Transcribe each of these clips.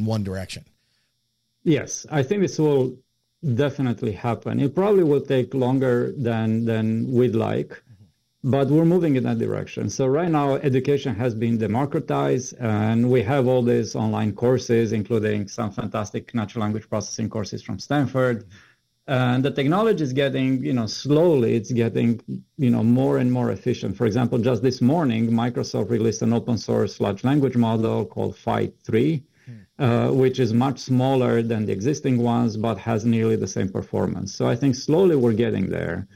one direction. Yes, I think this will definitely happen. It probably will take longer than we'd like, but we're moving in that direction. So right now, education has been democratized, and we have all these online courses, including some fantastic natural language processing courses from Stanford. And the technology is getting, slowly, it's getting, more and more efficient. For example, just this morning, Microsoft released an open source large language model called Phi 3, which is much smaller than the existing ones, but has nearly the same performance. So I think slowly we're getting there.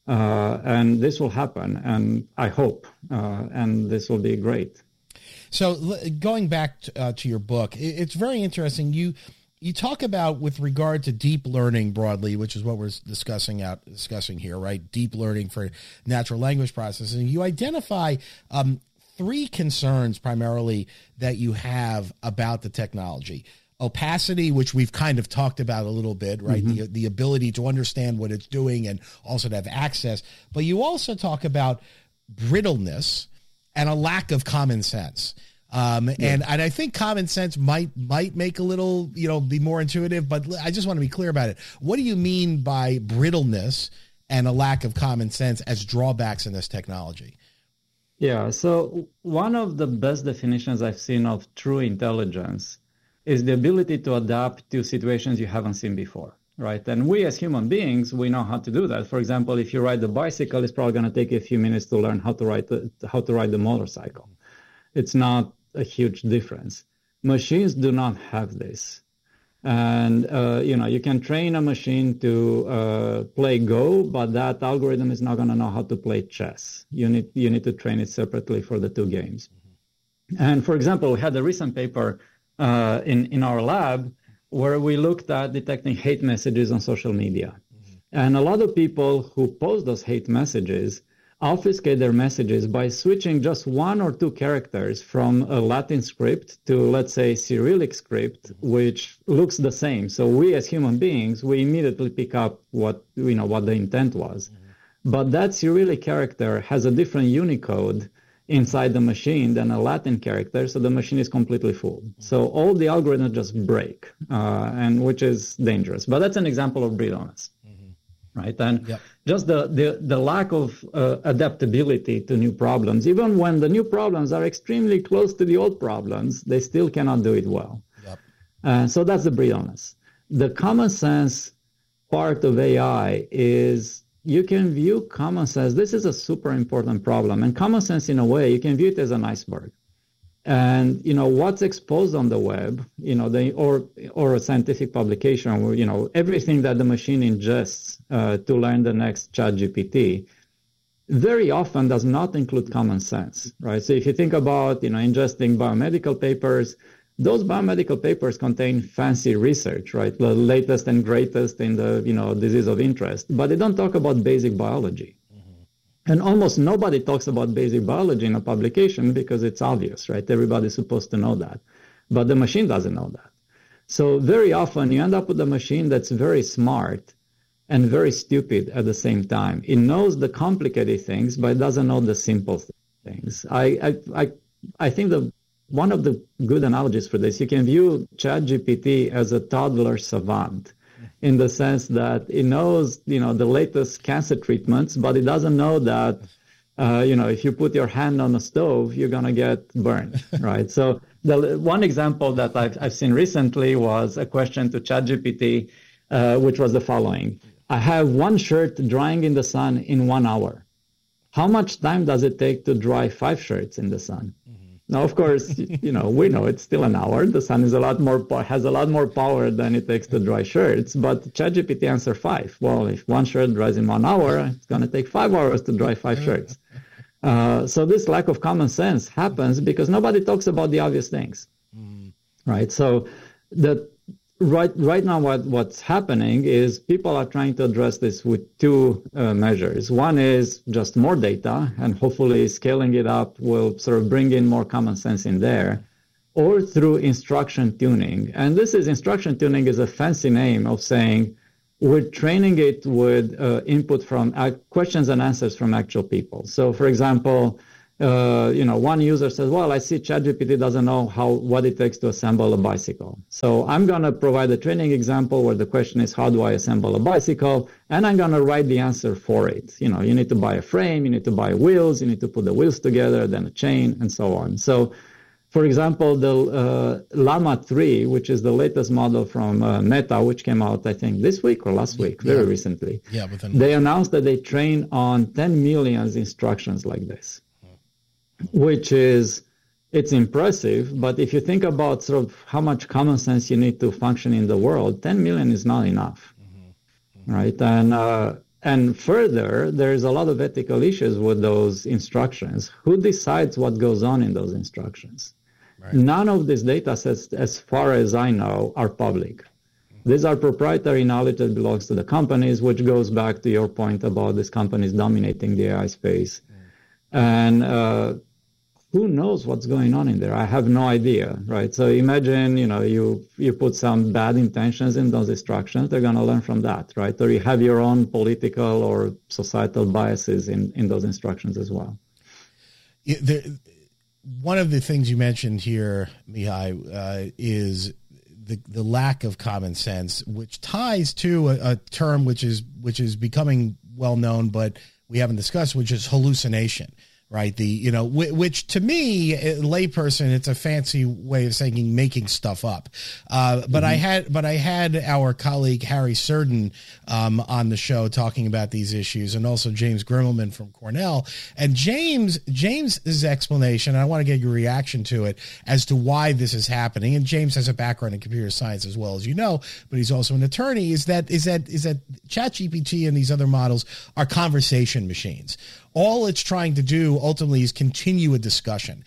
And this will happen, and I hope, and this will be great. So going back to your book, it's very interesting. You talk about, with regard to deep learning broadly, which is what we're discussing here, right? Deep learning for natural language processing. You identify three concerns primarily that you have about the technology. Opacity, which we've kind of talked about a little bit, right? Mm-hmm. The ability to understand what it's doing and also to have access. But you also talk about brittleness and a lack of common sense. And I think common sense might make a little, be more intuitive, but I just want to be clear about it. What do you mean by brittleness and a lack of common sense as drawbacks in this technology? Yeah, so one of the best definitions I've seen of true intelligence is the ability to adapt to situations you haven't seen before, right? And we as human beings, we know how to do that. For example, if you ride the bicycle, it's probably going to take you a few minutes to learn how to ride the motorcycle. It's not a huge difference. Machines do not have this. And, you can train a machine to play Go, but that algorithm is not going to know how to play chess. You need to train it separately for the two games. And for example, we had a recent paper in our lab where we looked at detecting hate messages on social media. And a lot of people who post those hate messages obfuscate their messages by switching just one or two characters from a Latin script to, let's say, Cyrillic script, which looks the same. So we as human beings, we immediately pick up what the intent was. But that Cyrillic character has a different Unicode inside the machine than a Latin character, so the machine is completely fooled. So all the algorithms just break, and which is dangerous. But that's an example of brittleness. Right. And just the lack of adaptability to new problems, even when the new problems are extremely close to the old problems, they still cannot do it well. So that's the brittleness. The common sense part of AI is you can view common sense. This is a super important problem. And common sense, in a way, you can view it as an iceberg. And, what's exposed on the web, or a scientific publication, where, everything that the machine ingests to learn the next ChatGPT very often does not include common sense, right? So if you think about, ingesting biomedical papers, those biomedical papers contain fancy research, right? The latest and greatest in the, disease of interest, but they don't talk about basic biology. And almost nobody talks about basic biology in a publication because it's obvious, right? Everybody's supposed to know that. But the machine doesn't know that. So very often you end up with a machine that's very smart and very stupid at the same time. It knows the complicated things, but it doesn't know the simple things. I think one of the good analogies for this, you can view ChatGPT as a toddler savant, in the sense that it knows, the latest cancer treatments, but it doesn't know that, if you put your hand on a stove, you're going to get burned, right? So the one example that I've seen recently was a question to ChatGPT, which was the following. I have one shirt drying in the sun in 1 hour. How much time does it take to dry 5 shirts in the sun? Now, of course, we know it's still an hour. The sun is has a lot more power than it takes to dry shirts. But ChatGPT answered 5. Well, if one shirt dries in 1 hour, it's going to take 5 hours to dry 5 shirts. So this lack of common sense happens because nobody talks about the obvious things, right? So right now what's happening is people are trying to address this with two measures. One is just more data, and hopefully scaling it up will sort of bring in more common sense in there, or through instruction tuning. And instruction tuning is a fancy name of saying we're training it with input from questions and answers from actual people. So, for example, one user says, well, I see ChatGPT doesn't know what it takes to assemble a bicycle. So I'm going to provide a training example where the question is, how do I assemble a bicycle? And I'm going to write the answer for it. You need to buy a frame, you need to buy wheels, you need to put the wheels together, then a chain, and so on. So, for example, the Llama 3, which is the latest model from Meta, which came out, I think, this week or last week, very recently. Yeah, they announced that they train on 10 million instructions like this. Which it's impressive, but if you think about sort of how much common sense you need to function in the world, 10 million is not enough, right? And further, there's a lot of ethical issues with those instructions. Who decides what goes on in those instructions? Right. None of these data sets, as far as I know, are public. These are proprietary knowledge that belongs to the companies, which goes back to your point about these companies dominating the AI space. And who knows what's going on in there? I have no idea, right? So imagine, you put some bad intentions in those instructions, they're going to learn from that, right? Or you have your own political or societal biases in those instructions as well. One of the things you mentioned here, Mihai, is the lack of common sense, which ties to a term which is becoming well known, but we haven't discussed, which is hallucination. Right. Which to me, a layperson, it's a fancy way of saying making stuff up. But I had our colleague Harry Surden on the show talking about these issues, and also James Grimmelman from Cornell. And James's explanation, I want to get your reaction to it as to why this is happening. And James has a background in computer science as well, as you know, but he's also an attorney. Is that ChatGPT and these other models are conversation machines. All it's trying to do ultimately is continue a discussion.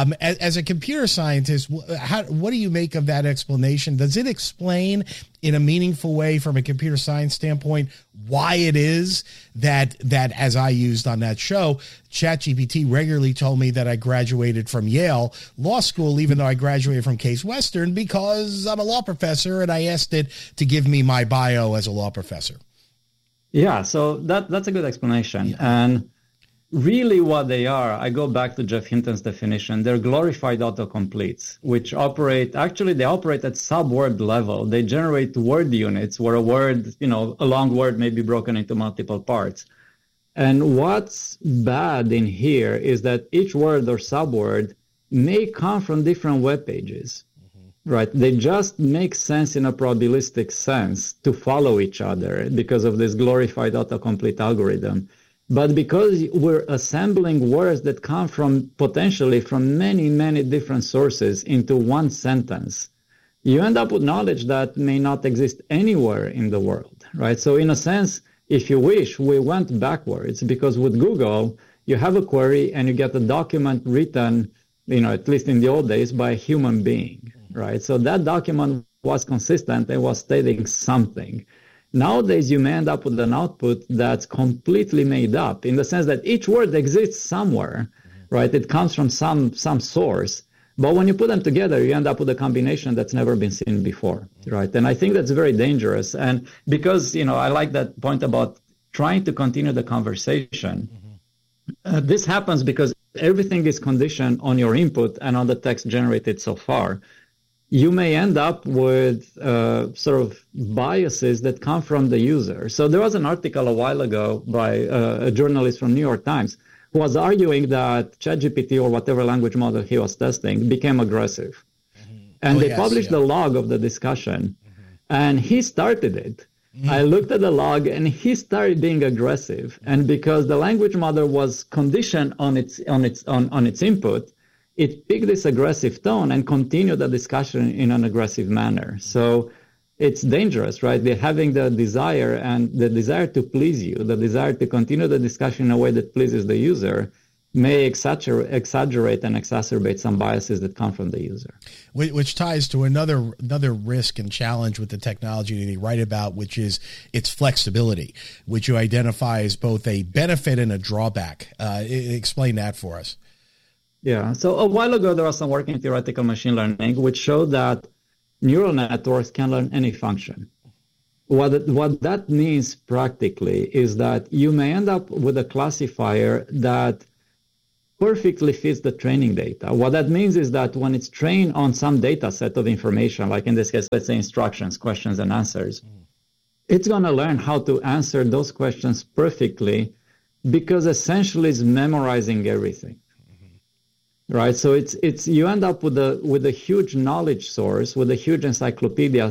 As a computer scientist, what do you make of that explanation? Does it explain in a meaningful way from a computer science standpoint why it is that as I used on that show, ChatGPT regularly told me that I graduated from Yale Law School, even though I graduated from Case Western, because I'm a law professor and I asked it to give me my bio as a law professor? Yeah, so that's a good explanation. Yeah. And really what they are, I go back to Jeff Hinton's definition, they're glorified autocompletes, which operate at sub-word level. They generate word units where a word, a long word may be broken into multiple parts. And what's bad in here is that each word or sub-word may come from different web pages, right? They just make sense in a probabilistic sense to follow each other because of this glorified autocomplete algorithm. But because we're assembling words that come potentially from many, many different sources into one sentence, you end up with knowledge that may not exist anywhere in the world, right? So in a sense, if you wish, we went backwards, because with Google, you have a query and you get a document written, at least in the old days, by a human being, right? So that document was consistent and was stating something. Nowadays, you may end up with an output that's completely made up, in the sense that each word exists somewhere, right? It comes from some source. But when you put them together, you end up with a combination that's never been seen before, right? And I think that's very dangerous. And because, I like that point about trying to continue the conversation. This happens because everything is conditioned on your input and on the text generated so far. You may end up with sort of biases that come from the user. So there was an article a while ago by a journalist from New York Times who was arguing that ChatGPT, or whatever language model he was testing, became aggressive. And they published the log of the discussion, and he started it. I looked at the log, and he started being aggressive. And because the language model was conditioned on its input, it picked this aggressive tone and continued the discussion in an aggressive manner. So it's dangerous, right? They're having the desire to please you, the desire to continue the discussion in a way that pleases the user, may exaggerate and exacerbate some biases that come from the user. Which ties to another risk and challenge with the technology that you write about, which is its flexibility, which you identify as both a benefit and a drawback. Explain that for us. Yeah. So a while ago, there was some work in theoretical machine learning, which showed that neural networks can learn any function. What that means practically is that you may end up with a classifier that perfectly fits the training data. What that means is that when it's trained on some data set of information, like in this case, let's say instructions, questions, and answers, it's going to learn how to answer those questions perfectly because essentially it's memorizing everything. Right, so it's you end up with a huge knowledge source, with a huge encyclopedia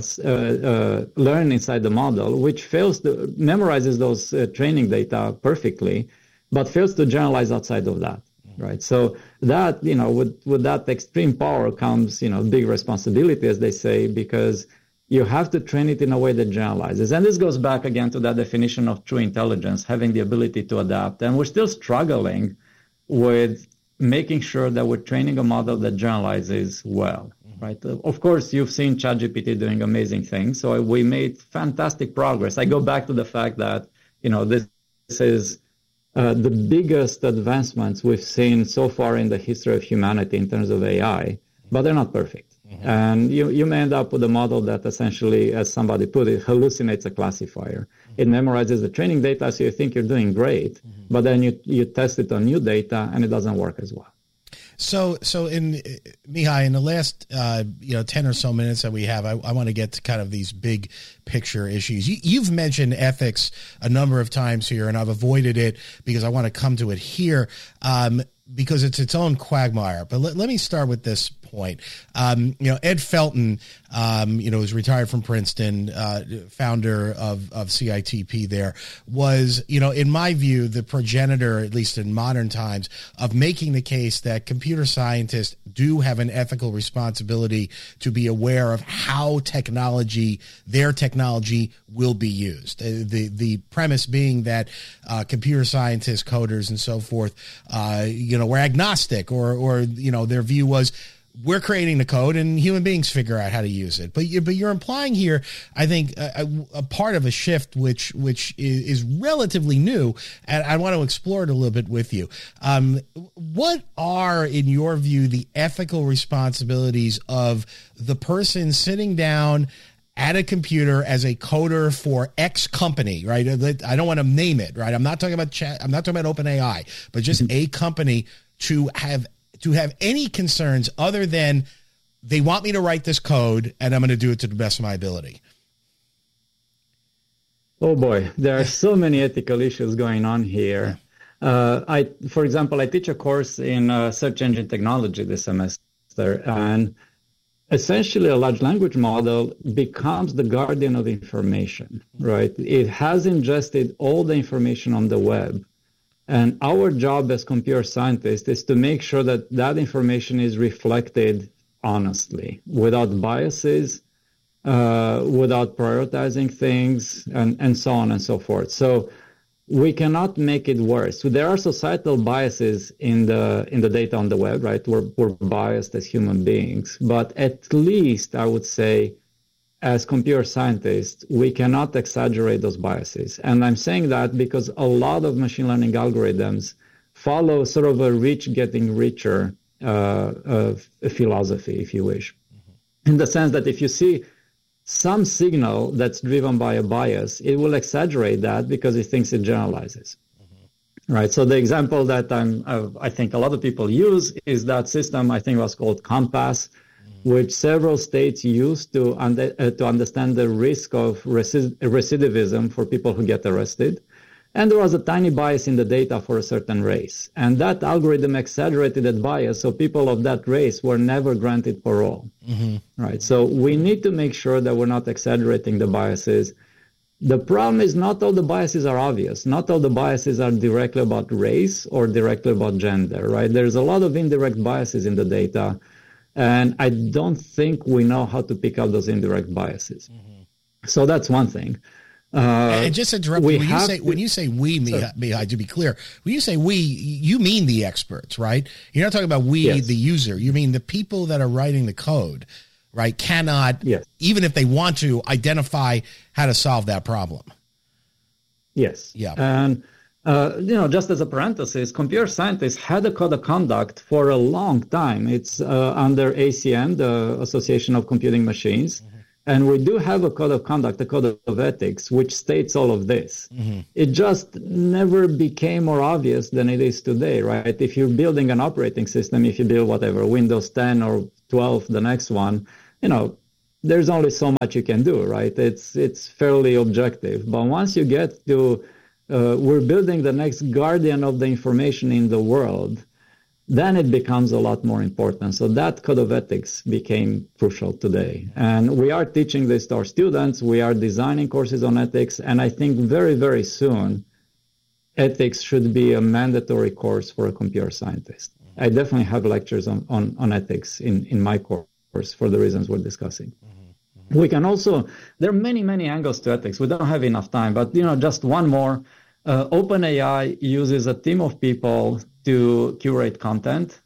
learned inside the model, which memorizes those training data perfectly, but fails to generalize outside of that. Right, so that with that extreme power comes big responsibility, as they say, because you have to train it in a way that generalizes. And this goes back again to that definition of true intelligence, having the ability to adapt. And we're still struggling with making sure that we're training a model that generalizes well, right? Of course, you've seen ChatGPT doing amazing things. So we made fantastic progress. I go back to the fact that, this is the biggest advancements we've seen so far in the history of humanity in terms of AI, but they're not perfect. And you may end up with a model that essentially, as somebody put it, hallucinates a classifier. It memorizes the training data, so you think you're doing great, but then you test it on new data, and it doesn't work as well. So in Mihai, in the last 10 or so minutes that we have, I want to get to kind of these big picture issues. You've mentioned ethics a number of times here, and I've avoided it because I want to come to it here because it's its own quagmire. But let me start with this point. Ed Felten, who's retired from Princeton, founder of CITP there, was, in my view, the progenitor, at least in modern times, of making the case that computer scientists do have an ethical responsibility to be aware of how their technology will be used. The premise being that computer scientists, coders, and so forth, were agnostic, or their view was, we're creating the code and human beings figure out how to use it. But you're implying here, I think, a part of a shift which is relatively new, and I want to explore it a little bit with you. What are, in your view, the ethical responsibilities of the person sitting down at a computer as a coder for X company, right? I don't want to name it, right? I'm not talking about I'm not talking about OpenAI, but just a company to have any concerns other than they want me to write this code and I'm going to do it to the best of my ability? Oh boy, there are so many ethical issues going on here. For example, I teach a course in search engine technology this semester, and essentially a large language model becomes the guardian of information, right? It has ingested all the information on the web. And our job as computer scientists is to make sure that that information is reflected honestly, without biases, without prioritizing things, and so on and so forth. So we cannot make it worse. So there are societal biases in the data on the web, right? We're biased as human beings, but at least I would say, as computer scientists, we cannot exaggerate those biases. And I'm saying that because a lot of machine learning algorithms follow sort of a rich getting richer philosophy, if you wish, in the sense that if you see some signal that's driven by a bias, it will exaggerate that because it thinks it generalizes. Right. So the example that I think a lot of people use is that system, I think it was called COMPAS, which several states use to understand the risk of recidivism for people who get arrested. And there was a tiny bias in the data for a certain race. And that algorithm exaggerated that bias, so people of that race were never granted parole. Right. So we need to make sure that we're not exaggerating the biases. The problem is not all the biases are obvious. Not all the biases are directly about race or directly about gender, right? There's a lot of indirect biases in the data. And I don't think we know how to pick out those indirect biases. So that's one thing. And just interrupt you, when you say we, Mihai, to be clear, when you say we, you mean the experts, right? You're not talking about we, yes, the user. You mean the people that are writing the code, right? Cannot, yes, even if they want to, identify how to solve that problem. Yes. Yeah. And just as a parenthesis, computer scientists had a code of conduct for a long time. It's under ACM, the Association of Computing Machines. And we do have a code of conduct, a code of ethics, which states all of this. Mm-hmm. It just never became more obvious than it is today, right? If you're building an operating system, if you build whatever, Windows 10 or 12, the next one, there's only so much you can do, right? It's fairly objective. But once you get to, we're building the next guardian of the information in the world, then it becomes a lot more important. So that code of ethics became crucial today. And we are teaching this to our students. We are designing courses on ethics. And I think very, very soon, ethics should be a mandatory course for a computer scientist. I definitely have lectures on ethics in my course for the reasons we're discussing. We can also, there are many, many angles to ethics. We don't have enough time, but just one more. OpenAI uses a team of people to curate content.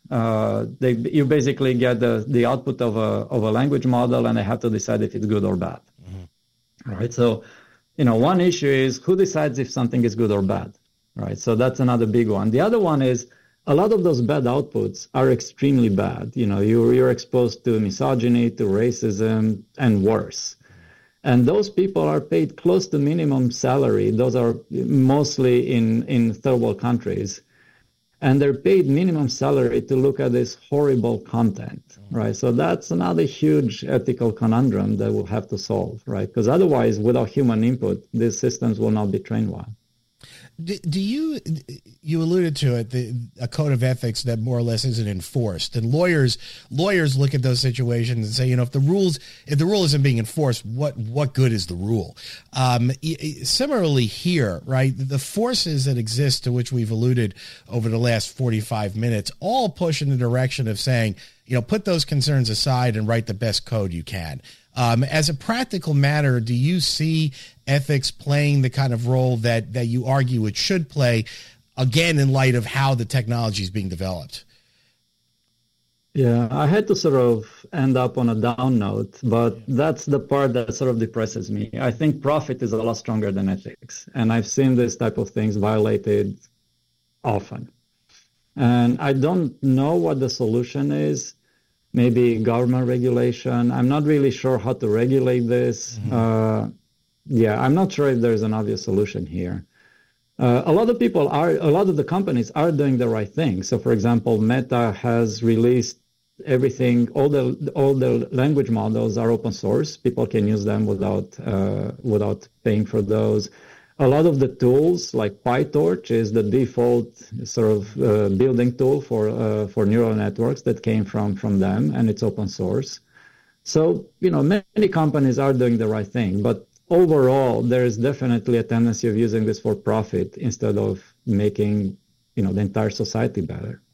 You basically get the output of a language model, and they have to decide if it's good or bad. Mm-hmm. Right. So, one issue is who decides if something is good or bad. Right. So that's another big one. The other one is a lot of those bad outputs are extremely bad. You're exposed to misogyny, to racism, and worse. And those people are paid close to minimum salary. Those are mostly in third world countries. And they're paid minimum salary to look at this horrible content, right? So that's another huge ethical conundrum that we'll have to solve, right? Because otherwise, without human input, these systems will not be trained well. Do you alluded to it, a code of ethics that more or less isn't enforced, and lawyers look at those situations and say, if the rule isn't being enforced, what good is the rule? Similarly here, right, the forces that exist to which we've alluded over the last 45 minutes all push in the direction of saying, put those concerns aside and write the best code you can. As a practical matter, do you see ethics playing the kind of role that you argue it should play, again, in light of how the technology is being developed? Yeah, I had to sort of end up on a down note, but that's the part that sort of depresses me. I think profit is a lot stronger than ethics, and I've seen this type of things violated often. And I don't know what the solution is. Maybe government regulation. I'm not really sure how to regulate this. Mm-hmm. I'm not sure if there's an obvious solution here. A lot of the companies are doing the right thing. So, for example, Meta has released everything. All the language models are open source. People can use them without paying for those. A lot of the tools, like PyTorch, is the default sort of building tool for neural networks that came from them, and it's open source. So, many companies are doing the right thing, but overall, there is definitely a tendency of using this for profit instead of making, the entire society better.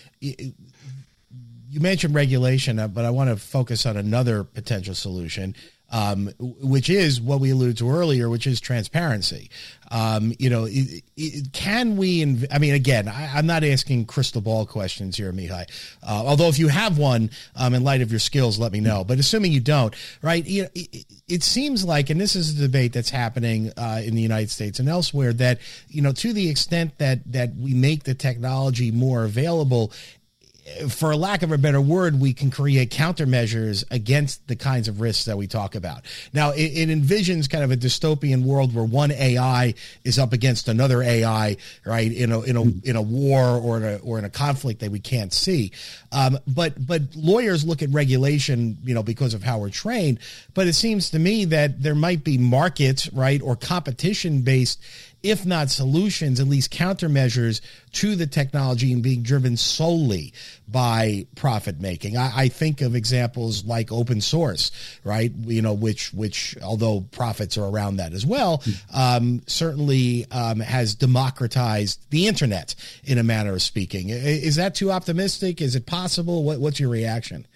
You mentioned regulation, but I want to focus on another potential solution. Which is what we alluded to earlier, which is transparency. Can we, again, I'm not asking crystal ball questions here, Mihai. Although if you have one, in light of your skills, let me know. But assuming you don't, right, it seems like, and this is a debate that's happening in the United States and elsewhere, that, to the extent that we make the technology more available, for lack of a better word, we can create countermeasures against the kinds of risks that we talk about. Now, it envisions kind of a dystopian world where one AI is up against another AI, right, in a war or in a conflict that we can't see. But lawyers look at regulation, because of how we're trained. But it seems to me that there might be markets, right, or competition-based, if not solutions, at least countermeasures to the technology and being driven solely by profit making. I think of examples like open source, right? Which although profits are around that as well, certainly has democratized the internet in a manner of speaking. Is that too optimistic? Is it possible? What's your reaction?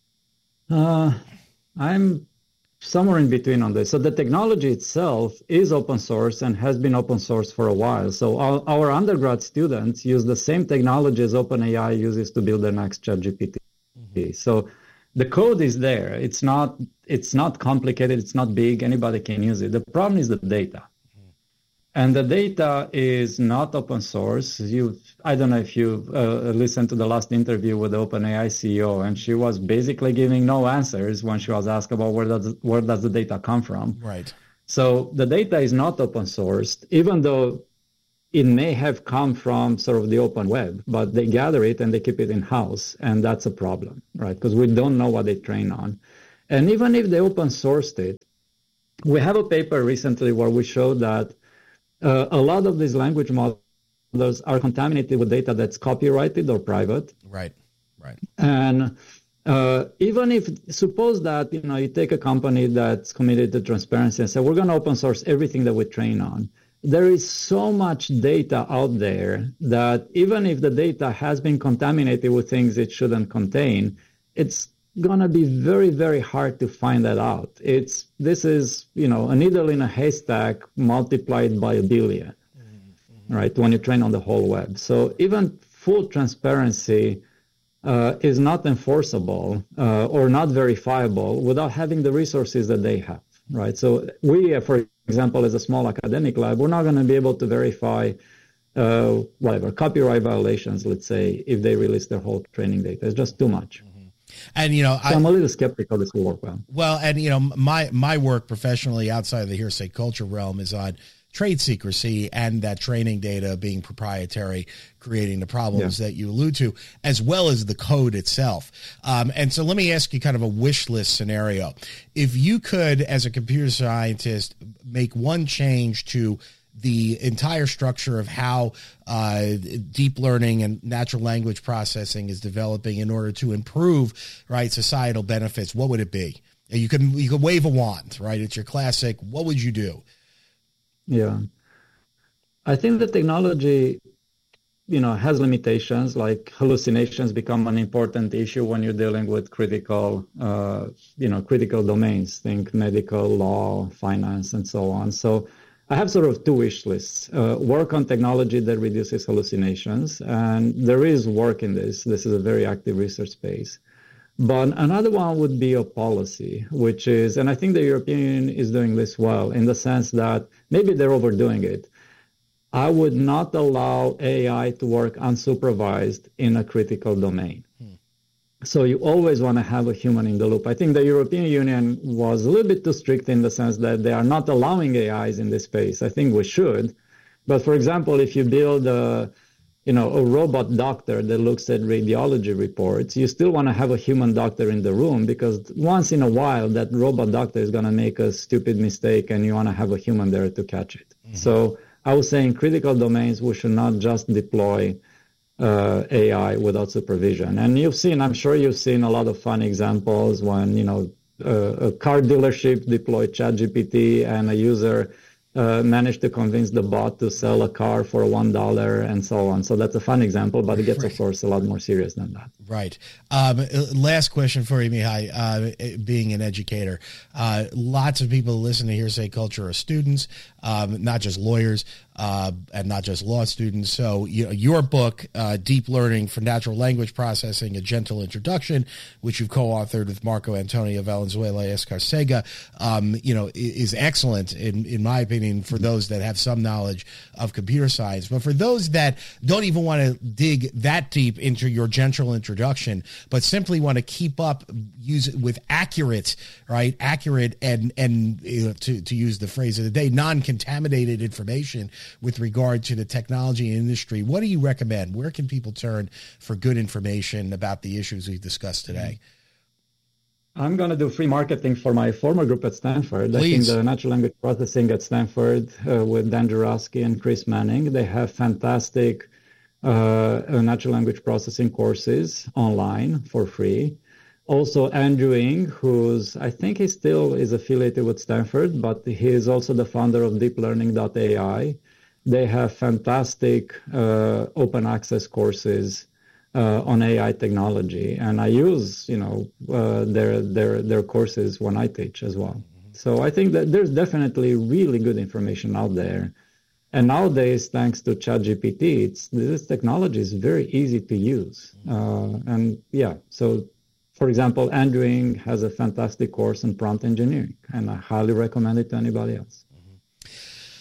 I'm somewhere in between on this. So the technology itself is open source and has been open source for a while. So our undergrad students use the same technology as OpenAI uses to build their next ChatGPT. Mm-hmm. So the code is there. It's not complicated. It's not big. Anybody can use it. The problem is the data. Mm-hmm. And the data is not open source. I don't know if you listened to the last interview with the OpenAI CEO, and she was basically giving no answers when she was asked about where does the data come from. Right. So the data is not open sourced, even though it may have come from sort of the open web, but they gather it and they keep it in-house, and that's a problem, right? Because we don't know what they train on. And even if they open sourced it, we have a paper recently where we showed that a lot of these language models are contaminated with data that's copyrighted or private. Right, right. And even if, suppose that, you take a company that's committed to transparency and say, we're going to open source everything that we train on. There is so much data out there that even if the data has been contaminated with things it shouldn't contain, it's going to be very, very hard to find that out. This is, a needle in a haystack multiplied by a billion, right? When you train on the whole web. So even full transparency is not enforceable or not verifiable without having the resources that they have, right? So we, for example, as a small academic lab, we're not going to be able to verify copyright violations, let's say, if they release their whole training data. It's just too much. And, I'm a little skeptical this will work well. Well, and, my work professionally outside of the hearsay culture realm is on trade secrecy and that training data being proprietary, creating the problems that you allude to, as well as the code itself. And so let me ask you kind of a wish list scenario. If you could, as a computer scientist, make one change to the entire structure of how deep learning and natural language processing is developing in order to improve, right, societal benefits, what would it be? You could wave a wand, right? It's your classic. What would you do? Yeah, I think the technology, has limitations. Like hallucinations become an important issue when you're dealing with critical domains. Think medical, law, finance, and so on. So I have sort of two wish lists. Work on technology that reduces hallucinations, and there is work in this. This is a very active research space. But another one would be a policy, which is, and I think the European Union is doing this well in the sense that maybe they're overdoing it. I would not allow AI to work unsupervised in a critical domain. So you always want to have a human in the loop. I think the European Union was a little bit too strict in the sense that they are not allowing AIs in this space. I think we should. But for example, if you build a robot doctor that looks at radiology reports, you still want to have a human doctor in the room because once in a while that robot doctor is going to make a stupid mistake and you want to have a human there to catch it. Mm-hmm. So I would say in critical domains, we should not just deploy AI without supervision. And I'm sure you've seen a lot of fun examples when, a car dealership deployed ChatGPT and a user managed to convince the bot to sell a car for $1 and so on. So that's a fun example, but it gets, of course, a lot more serious than that. Right. Last question for you, Mihai, being an educator. Lots of people who listen to Hearsay Culture are students, not just lawyers. And not just law students. So your book, Deep Learning for Natural Language Processing, A Gentle Introduction, which you've co-authored with Marco Antonio Valenzuela Escarcega, is excellent, in my opinion, for those that have some knowledge of computer science. But for those that don't even want to dig that deep into your gentle introduction, but simply want to keep up, use it with accurate and to use the phrase of the day, non-contaminated information with regard to the technology industry, what do you recommend? Where can people turn for good information about the issues we've discussed today? I'm going to do free marketing for my former group at Stanford. Please. I think the natural language processing at Stanford with Dan Jurowski and Chris Manning, they have fantastic natural language processing courses online for free. Also, Andrew Ng, I think he still is affiliated with Stanford, but he is also the founder of deeplearning.ai. They have fantastic open access courses on AI technology, and I use their courses when I teach as well. So I think that there's definitely really good information out there. And nowadays, thanks to ChatGPT, this technology is very easy to use. So for example, Andrew Ng has a fantastic course on prompt engineering, and I highly recommend it to anybody else.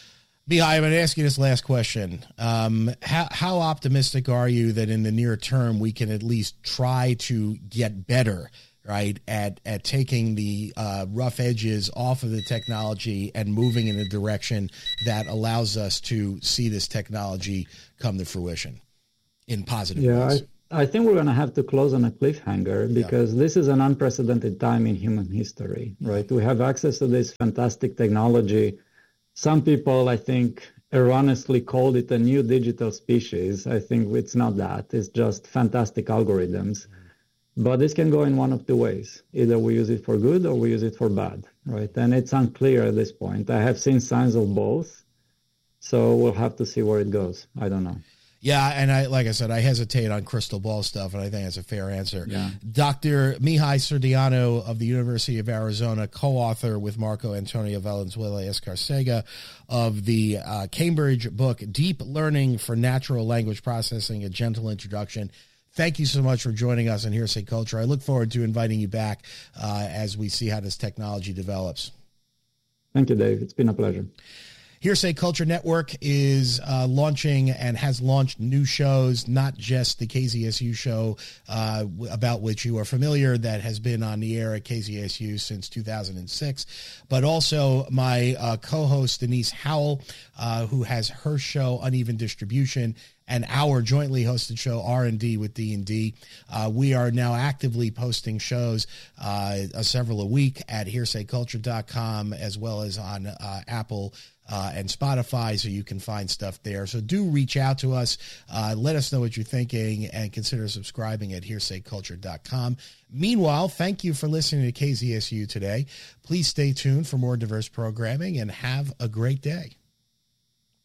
Mihai, I'm going to ask you this last question. How optimistic are you that in the near term we can at least try to get better, right, at taking the rough edges off of the technology and moving in a direction that allows us to see this technology come to fruition in positive ways? I think we're going to have to close on a cliffhanger because this is an unprecedented time in human history, right? We have access to this fantastic technology. Some people, I think, erroneously called it a new digital species. I think it's not that. It's just fantastic algorithms. But this can go in one of two ways. Either we use it for good or we use it for bad, right? And it's unclear at this point. I have seen signs of both. So we'll have to see where it goes. I don't know. Yeah, and like I said, I hesitate on crystal ball stuff, and I think that's a fair answer. Yeah. Dr. Mihai Serdiano of the University of Arizona, co-author with Marco Antonio Valenzuela Escarcega of the Cambridge book, Deep Learning for Natural Language Processing, A Gentle Introduction. Thank you so much for joining us on Hearsay Culture. I look forward to inviting you back as we see how this technology develops. Thank you, Dave. It's been a pleasure. Hearsay Culture Network is launching and has launched new shows, not just the KZSU show about which you are familiar that has been on the air at KZSU since 2006, but also my co-host Denise Howell, who has her show Uneven Distribution, and our jointly hosted show R&D with D&D. We are now actively posting shows, several a week at hearsayculture.com as well as on Apple and Spotify, so you can find stuff there. So do reach out to us. Let us know what you're thinking and consider subscribing at hearsayculture.com. Meanwhile, thank you for listening to KZSU today. Please stay tuned for more diverse programming and have a great day.